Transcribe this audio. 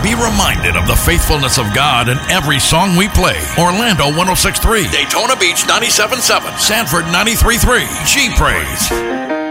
Be reminded of the faithfulness of God in every song we play. Orlando 106.3, Daytona Beach 97.7, Sanford 93.3, G Praise.